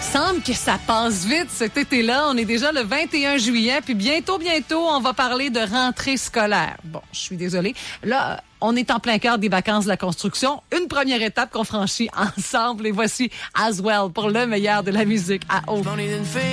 Semble que ça passe vite cet été-là. On est déjà le 21 juillet, puis bientôt, on va parler de rentrée scolaire. Bon, je suis désolée. Là, on est en plein cœur des vacances de la construction. Une première étape qu'on franchit ensemble. Et voici As Well pour le meilleur de la musique à Haut.